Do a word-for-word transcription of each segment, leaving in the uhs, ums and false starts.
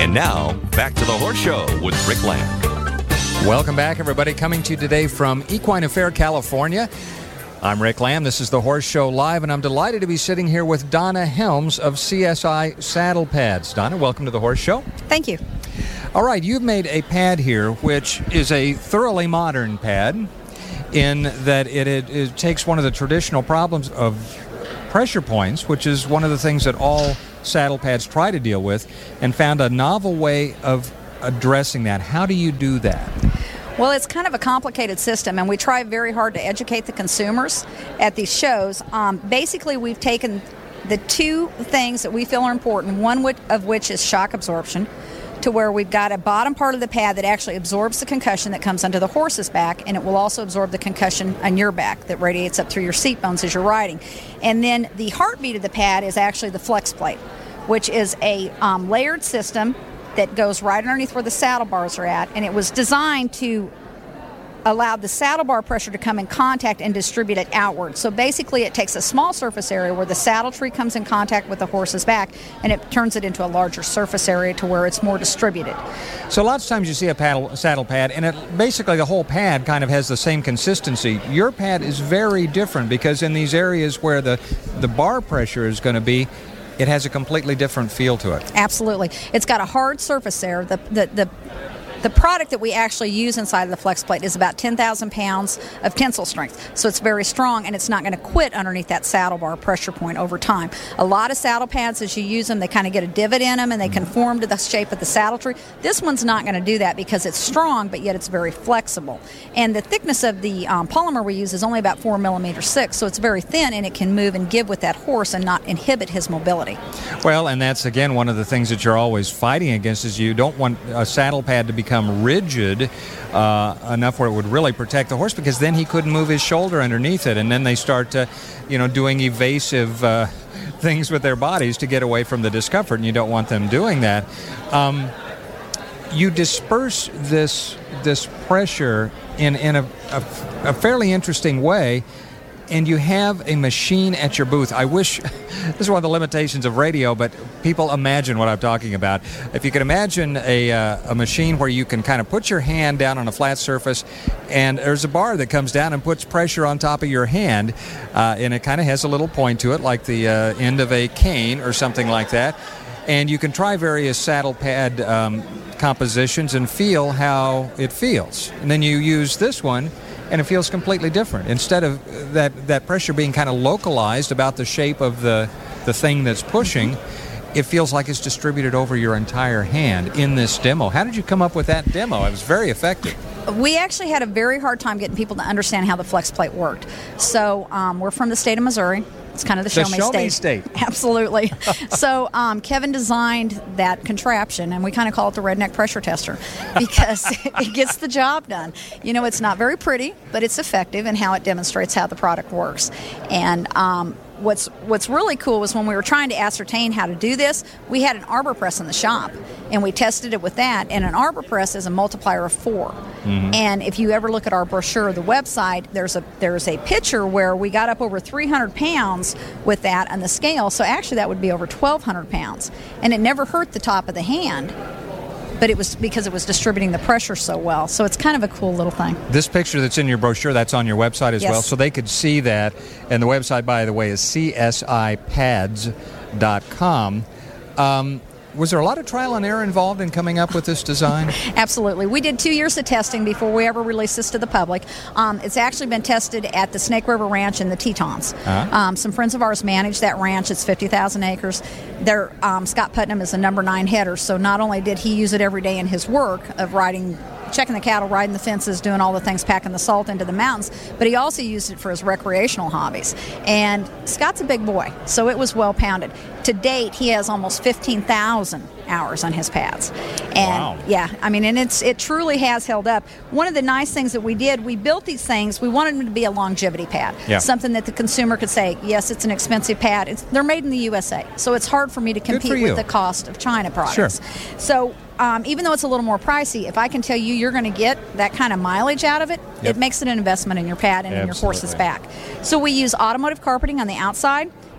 And now, back to the Horse Show with Rick Land. Welcome back, everybody. Coming to you today from Equine Affair, California. I'm Rick Lamb. This is the Horse Show Live, and I'm delighted to be sitting here with Donna Helms of C S I Saddle Pads. Donna, welcome to the Horse Show. Thank you. All right, you've made a pad here, which is a thoroughly modern pad in that it, it, it takes one of the traditional problems of pressure points, which is one of the things that all saddle pads try to deal with, and found a novel way of addressing that. How do you do that? Well, it's kind of a complicated system, and we try very hard to educate the consumers at these shows. Um, basically, we've taken the two things that we feel are important, one of which is shock absorption, to where we've got a bottom part of the pad that actually absorbs the concussion that comes onto the horse's back, and it will also absorb the concussion on your back that radiates up through your seat bones as you're riding. And then the heartbeat of the pad is actually the flex plate, which is a um, layered system that goes right underneath where the saddle bars are at, and it was designed to allow the saddle bar pressure to come in contact and distribute it outward. So basically it takes a small surface area where the saddle tree comes in contact with the horse's back, and it turns it into a larger surface area to where it's more distributed. So lots of times you see a paddle, saddle pad, and it basically the whole pad kind of has the same consistency. Your pad is very different because in these areas where the, the bar pressure is going to be, it has a completely different feel to it. Absolutely. It's got a hard surface there. The the the The product that we actually use inside of the flex plate is about ten thousand pounds of tensile strength. So it's very strong, and it's not going to quit underneath that saddle bar pressure point over time. A lot of saddle pads, as you use them, they kind of get a divot in them, and they conform to the shape of the saddle tree. This one's not going to do that because it's strong, but yet it's very flexible. And the thickness of the um, polymer we use is only about four millimeters thick, so it's very thin, and it can move and give with that horse and not inhibit his mobility. Well, and that's, again, one of the things that you're always fighting against is you don't want a saddle pad to become become rigid uh, enough where it would really protect the horse, because then he couldn't move his shoulder underneath it, and then they start to, you know, doing evasive uh, things with their bodies to get away from the discomfort, and you don't want them doing that. Um, you disperse this this pressure in, in a, a, a fairly interesting way, and you have a machine at your booth. I wish, this is one of the limitations of radio, but people imagine what I'm talking about. If you can imagine a, uh, a machine where you can kind of put your hand down on a flat surface, and there's a bar that comes down and puts pressure on top of your hand, uh, and it kind of has a little point to it, like the uh, end of a cane or something like that. And you can try various saddle pad um, compositions and feel how it feels. And then you use this one, and it feels completely different. Instead of that, that pressure being kind of localized about the shape of the, the thing that's pushing, it feels like it's distributed over your entire hand in this demo. How did you come up with that demo? It was very effective. We actually had a very hard time getting people to understand how the flex plate worked. So um, we're from the state of Missouri. It's kind of the, the show me show state. Me state. Absolutely. So um, Kevin designed that contraption, and we kind of call it the redneck pressure tester because it gets the job done. You know, it's not very pretty, but it's effective in how it demonstrates how the product works. And um, what's what's really cool was when we were trying to ascertain how to do this, we had an arbor press in the shop, and we tested it with that. And an arbor press is a multiplier of four. Mm-hmm. And if you ever look at our brochure or the website, there's a there's a picture where we got up over three hundred pounds with that on the scale. So actually that would be over twelve hundred pounds. And it never hurt the top of the hand, but it was because it was distributing the pressure so well. So it's kind of a cool little thing. This picture that's in your brochure, that's on your website as yes. well, so they could see that. And the website, by the way, is c s i pads dot com. Um, was there a lot of trial and error involved in coming up with this design? Absolutely. We did two years of testing before we ever released this to the public. Um, it's actually been tested at the Snake River Ranch in the Tetons. Uh-huh. Um, some friends of ours manage that ranch. It's fifty thousand acres. Their, um, Scott Putnam is the number nine header, so not only did he use it every day in his work of riding, checking the cattle, riding the fences, doing all the things, packing the salt into the mountains, but he also used it for his recreational hobbies. And Scott's a big boy, so it was well pounded. To date, he has almost fifteen thousand hours on his pads. And wow. yeah, I mean, and it's it truly has held up. One of the nice things that we did, we built these things, we wanted them to be a longevity pad. Yeah. Something that the consumer could say, yes, it's an expensive pad. It's, they're made in the U S A, so it's hard for me to compete with the cost of China products. Sure. So um, even though it's a little more pricey, if I can tell you you're going to get that kind of mileage out of it, yep. it makes it an investment in your pad and Absolutely. in your horse's back. So we use automotive carpeting on the outside.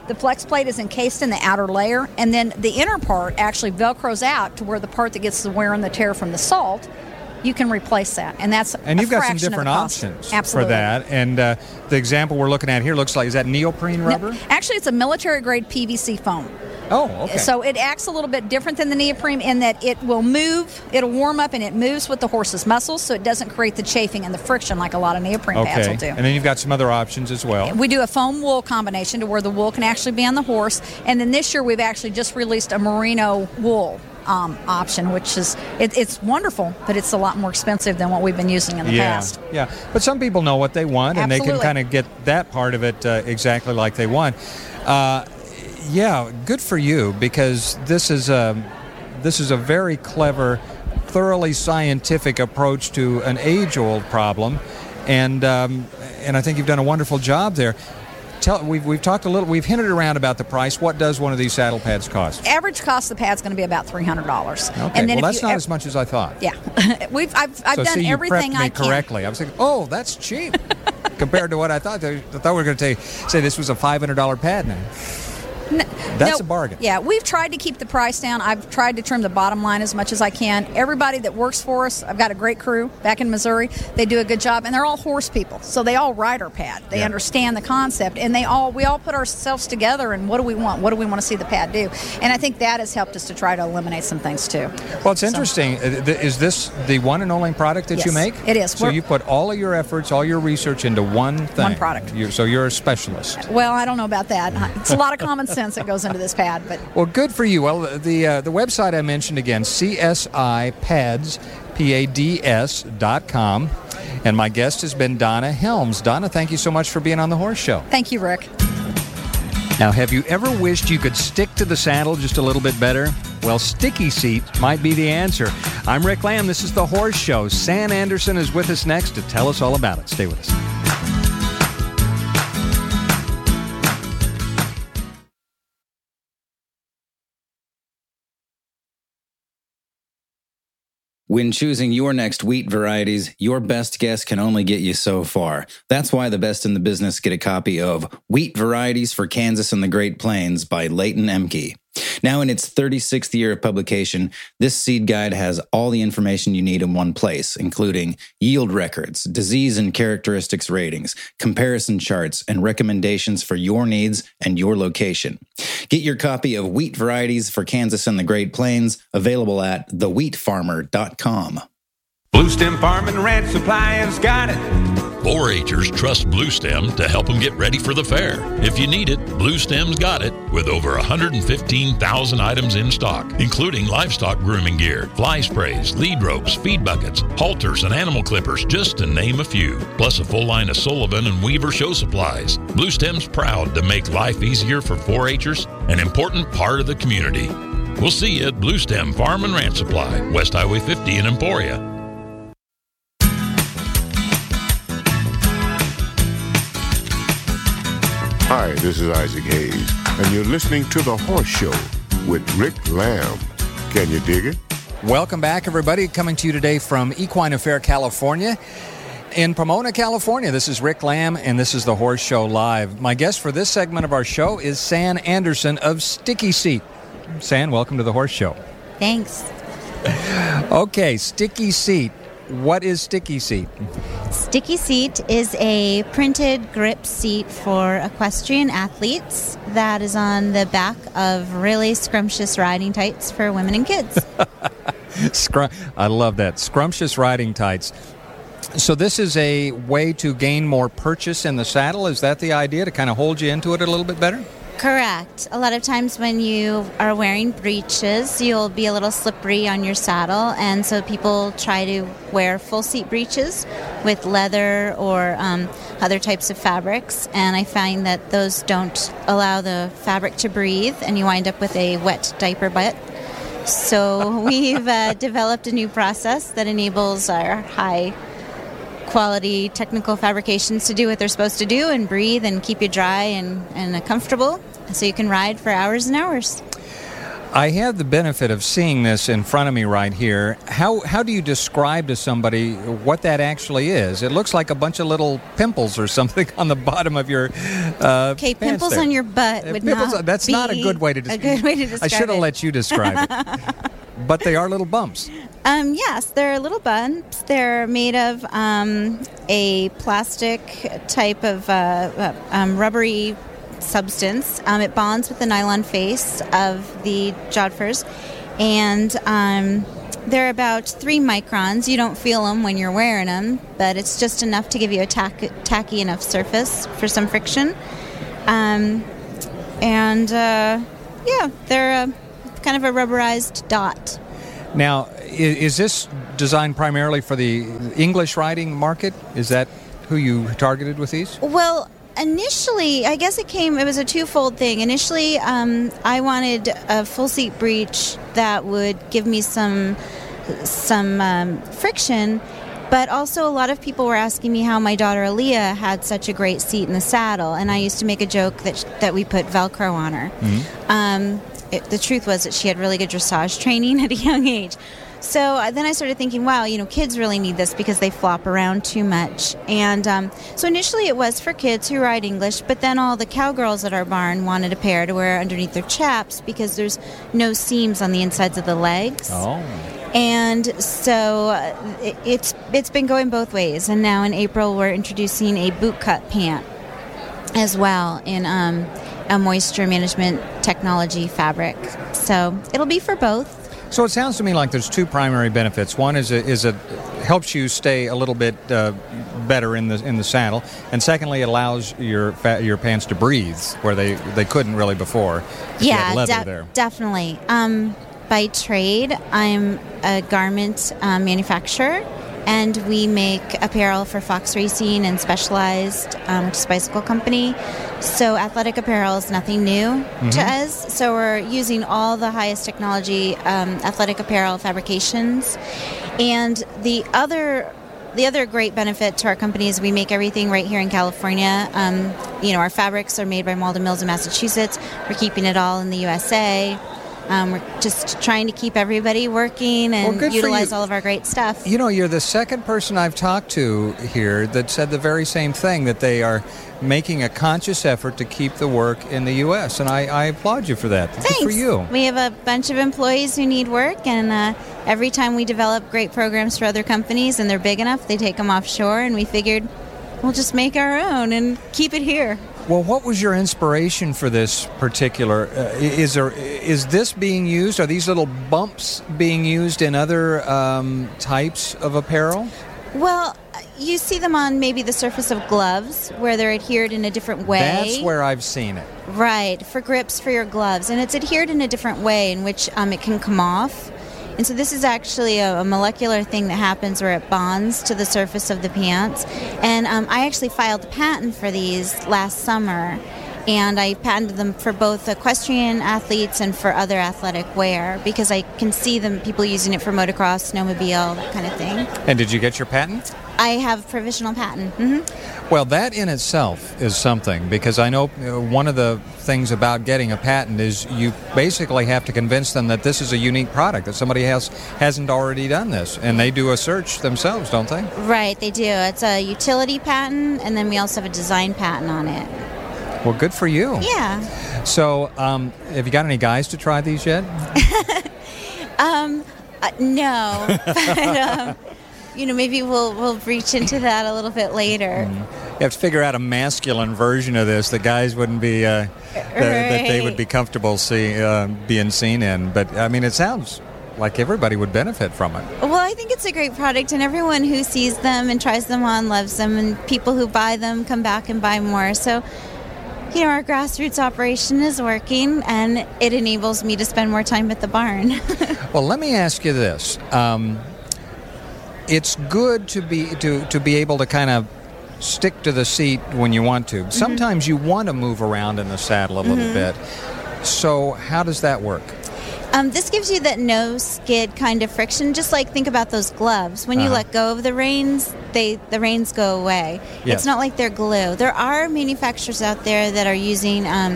the flex plate is encased in the outer layer, and then the inner part actually velcros out to where the part that gets the wear and the tear from the salt, you can replace that, and that's and a you've got some fraction of different the cost. options Absolutely. for that. And uh, the example we're looking at here looks like, is that neoprene rubber? No, actually, it's a military grade P V C foam. Oh, okay. So it acts a little bit different than the neoprene in that it will move, it'll warm up, and it moves with the horse's muscles, so it doesn't create the chafing and the friction like a lot of neoprene okay. pads will do. And then you've got some other options as well. We do a foam wool combination to where the wool can actually be on the horse, and then this year we've actually just released a merino wool um, option, which is it, it's wonderful, but it's a lot more expensive than what we've been using in the yeah, past. Yeah, but some people know what they want, and Absolutely. they can kind of get that part of it uh, exactly like they want. Uh, yeah, good for you, because this is a, this is a very clever, thoroughly scientific approach to an age-old problem, and um, and I think you've done a wonderful job there. Tell, we've we've talked a little, we've hinted around about the price. What does one of these saddle pads cost? Average cost of the pad's going to be about three hundred dollars. Okay, and then well, if that's you, not as much as I thought. Yeah, we've I've, I've so done see, you everything prepped me I can. correctly. I was thinking, oh, that's cheap compared to what I thought. I thought we were going to say this was a five hundred dollars pad now. No, That's no, a bargain. Yeah, we've tried to keep the price down. I've tried to trim the bottom line as much as I can. Everybody that works for us, I've got a great crew back in Missouri. They do a good job, and they're all horse people, so they all ride our pad. They Yeah. understand the concept, and they all we all put ourselves together. And what do we want? What do we want to see the pad do? And I think that has helped us to try to eliminate some things too. Well, it's So- interesting. Uh, th- Is this the one and only product that you Yes, make? it is. So We're- you put all of your efforts, all your research into one thing. One product. You're, so you're a specialist. Well, I don't know about that. It's a lot of common sense that goes into this pad, but Well, good for you. Well, the uh, the website I mentioned again, C S I pads, P A D S dot com. And my guest has been Donna Helms. Donna, thank you so much for being on The Horse Show. thank you, Rick. Now, have you ever wished you could stick to the saddle just a little bit better? Well, Sticky Seat might be the answer. I'm Rick Lamb. This is The Horse Show. Sam Anderson is with us next to tell us all about it. Stay with us. When choosing your next wheat varieties, your best guess can only get you so far. That's why the best in the business get a copy of Wheat Varieties for Kansas and the Great Plains by Leighton Emke. Now in its thirty-sixth year of publication, this seed guide has all the information you need in one place, including yield records, disease and characteristics ratings, comparison charts, and recommendations for your needs and your location. Get your copy of Wheat Varieties for Kansas and the Great Plains, available at the wheat farmer dot com. Blue Stem Farm and Ranch Supply has got it. four H'ers trust Blue Stem to help them get ready for the fair. If you need it, Blue Stem's got it, with over one hundred fifteen thousand items in stock, including livestock grooming gear, fly sprays, lead ropes, feed buckets, halters, and animal clippers, just to name a few. Plus a full line of Sullivan and Weaver show supplies. Blue Stem's proud to make life easier for four H'ers, an important part of the community. We'll see you at Blue Stem Farm and Ranch Supply, West Highway fifty in Emporia. Hi, this is Isaac Hayes, and you're listening to The Horse Show with Rick Lamb. Can you dig it? Welcome back, everybody. Coming to you today from Equine Affair, California. In Pomona, California, this is Rick Lamb, and this is The Horse Show Live. My guest for this segment of our show is Sam Anderson of Sticky Seat. Sam, welcome to The Horse Show. Thanks. Okay, Sticky Seat. What is Sticky Seat? Sticky Seat is a printed grip seat for equestrian athletes that is on the back of really scrumptious riding tights for women and kids. Scrum- I love that. Scrumptious riding tights. So this is a way to gain more purchase in the saddle? Is that the idea, to kind of hold you into it a little bit better? Correct. A lot of times when you are wearing breeches, you'll be a little slippery on your saddle, and so people try to wear full seat breeches with leather or um, other types of fabrics, and I find that those don't allow the fabric to breathe, and you wind up with a wet diaper butt. So we've uh, developed a new process that enables our high quality technical fabrications to do what they're supposed to do and breathe and keep you dry and, and comfortable, so you can ride for hours and hours. I have the benefit of seeing this in front of me right here. How how do you describe to somebody what that actually is? It looks like a bunch of little pimples or something on the bottom of your uh, Okay, pants pimples there. on your butt Uh, would pimples- not That's be not a good way to describe a good way to I describe should have it. let you describe it. But they are little bumps. Um, yes, they're little bumps. They're made of um, a plastic type of uh, uh, um, rubbery substance. Um, it bonds with the nylon face of the jodhpurs, and um, they're about three microns. You don't feel them when you're wearing them, but it's just enough to give you a tack- tacky enough surface for some friction. Um, and uh, yeah, they're a, kind of a rubberized dot. Now, is, is this designed primarily for the English writing market? Is that who you targeted with these? Well, initially, I guess it came, it was a twofold thing. Initially, um, I wanted a full seat breech that would give me some some um, friction, but also a lot of people were asking me how my daughter Aaliyah had such a great seat in the saddle, and I used to make a joke that sh- that we put Velcro on her. Mm-hmm. Um, it, the truth was that she had really good dressage training at a young age. So uh, then I started thinking, wow, you know, kids really need this because they flop around too much. And um, so initially it was for kids who ride English, but then all the cowgirls at our barn wanted a pair to wear underneath their chaps because there's no seams on the insides of the legs. Oh. And so uh, it, it's it's been going both ways. And now in April we're introducing a boot cut pant as well in um, a moisture management technology fabric. So it'll be for both. So it sounds to me like there's two primary benefits. One is it, is it helps you stay a little bit uh, better in the in the saddle, and secondly, it allows your fa- your pants to breathe where they, they couldn't really before. You Yeah, had leather de- there. definitely. Um, by trade, I'm a garment uh, manufacturer, and we make apparel for Fox Racing and Specialized, um, which is a bicycle company. So athletic apparel is nothing new Mm-hmm. to us. So we're using all the highest technology um, athletic apparel fabrications. And the other the other great benefit to our company is we make everything right here in California. Um, you know, our fabrics are made by Malden Mills in Massachusetts. We're keeping it all in the U S A. Um, we're just trying to keep everybody working and Well, good for utilize you. all of our great stuff. You know, you're the second person I've talked to here that said the very same thing, that they are making a conscious effort to keep the work in the U S, and I, I applaud you for that. Thanks. Good for you. We have a bunch of employees who need work, and uh, every time we develop great programs for other companies and they're big enough, they take them offshore, and we figured we'll just make our own and keep it here. Well, what was your inspiration for this particular? Uh, is there is this being used? Are these little bumps being used in other um, types of apparel? Well, you see them on maybe the surface of gloves where they're adhered in a different way. That's where I've seen it. Right, for grips for your gloves. And it's adhered in a different way in which um, it can come off. And so this is actually a, a molecular thing that happens where it bonds to the surface of the pants. And um, I actually filed a patent for these last summer. And I patented them for both equestrian athletes and for other athletic wear because I can see them people using it for motocross, snowmobile, that kind of thing. And did you get your patent? I have provisional patent. Mm-hmm. Well, that in itself is something, because I know uh, one of the things about getting a patent is you basically have to convince them that this is a unique product, that somebody else hasn't already done this, and they do a search themselves, don't they? Right, they do. It's a utility patent, and then we also have a design patent on it. Well, good for you. Yeah. So, um, have you got any guys to try these yet? um, uh, no, but um, you know, maybe we'll we'll reach into that a little bit later. Mm. You have to figure out a masculine version of this that guys wouldn't be uh, that, that they would be comfortable see uh, being seen in. But I mean, it sounds like everybody would benefit from it. Well, I think it's a great product, and everyone who sees them and tries them on loves them, and people who buy them come back and buy more. So, you know, our grassroots operation is working, and it enables me to spend more time at the barn. Well, let me ask you this. Um, it's good to be to, to be able to kind of stick to the seat when you want to. Sometimes mm-hmm. you want to move around in the saddle a little mm-hmm. bit. So how does that work? Um, this gives you that no skid kind of friction. Just like think about those gloves. When you uh-huh. let go of the reins, they the reins go away. Yes. It's not like they're glue. There are manufacturers out there that are using um,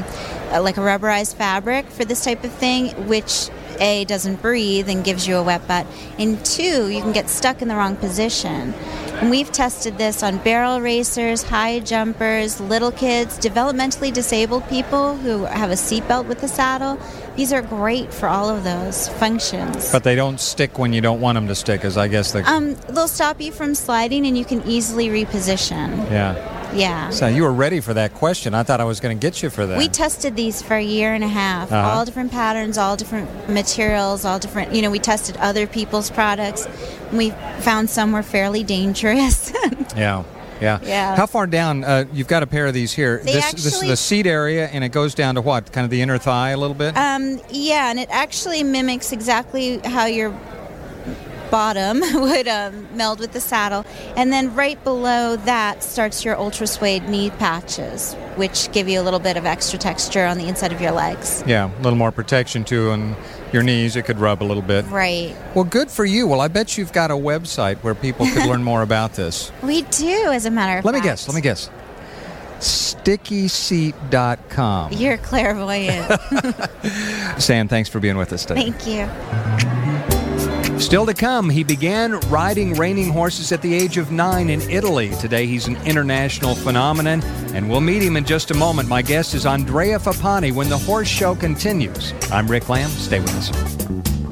uh, like a rubberized fabric for this type of thing, which A, doesn't breathe and gives you a wet butt, and two, you can get stuck in the wrong position. And we've tested this on barrel racers, high jumpers, little kids, developmentally disabled people who have a seatbelt with the saddle. These are great for all of those functions. But they don't stick when you don't want them to stick, as I guess the... Um, they'll stop you from sliding, and you can easily reposition. Yeah. Yeah. So you were ready for that question. I thought I was going to get you for that. We tested these for a year and a half. Uh-huh. All different patterns, all different materials, all different, you know, we tested other people's products. We found some were fairly dangerous. Yeah. Yeah. Yeah. How far down? Uh, you've got a pair of these here. They This, actually, this is the seat area, and it goes down to what? Kind of the inner thigh a little bit? Um, yeah, and it actually mimics exactly how your bottom would um, meld with the saddle. And then right below that starts your ultra suede knee patches, which give you a little bit of extra texture on the inside of your legs. Yeah, a little more protection too on your knees. It could rub a little bit. Right. Well, good for you. Well, I bet you've got a website where people could learn more about this. We do, as a matter of Let fact. me guess. Let me guess. sticky seat dot com. You're clairvoyant. Sam, thanks for being with us today. Thank you. Still to come, he began riding reining horses at the age of nine in Italy. Today, he's an international phenomenon, and we'll meet him in just a moment. My guest is Andrea Fappani when the Horse Show continues. I'm Rick Lamb. Stay with us.